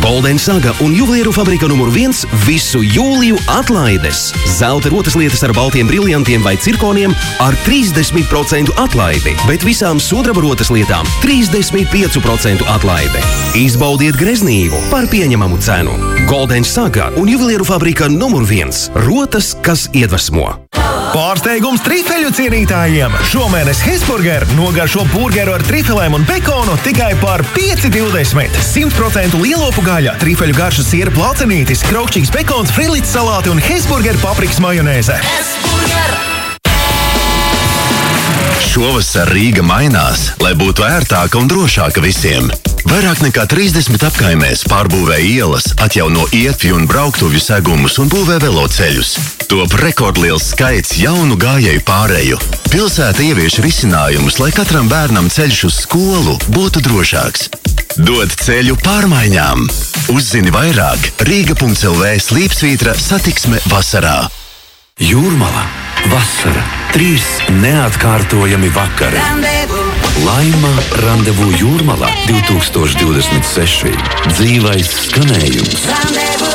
Golden Saga un juvelieru fabrika numur 1 visu jūliju atlaides. Zelta rotaslietas ar baltiem briljantiem vai cirkoniem ar 30% atlaidi, bet visām sudraba rotaslietām 35% atlaide. Izbaudiet greznību par pieņemamu cenu. Golden Saga un juvelieru fabrika numur 1. Rotas, kas iedvesmo. Pārsteigums trifeļu cienītājiem! Šomēnes Hesburger nogaršo burgeru ar trifilēm un bekonu tikai par 5,20. 100% lielopu gaļa, trifeļu garša siera placenītis, kraukšķīgs bekons, frilīts salāti un Hesburger paprikas majonēze. Šovasar Rīga mainās, lai būtu ērtāka un drošāka visiem. Vairāk nekā 30 apkaimēs pārbūvē ielas, atjauno ietvi un brauktuvju segumus un būvē veloceļus. Top rekordliels skaits jaunu gājēju pāreju. Pilsēta ievieš risinājumus, lai katram bērnam ceļš uz skolu būtu drošāks. Dod ceļu pārmaiņām. Uzzini vairāk Rīga.lv/satiksme vasarā. Jūrmala. Vasara. 3 neatkārtojami vakari. Laima Randevu Jūrmalā 2026. Dzīvais skanējums.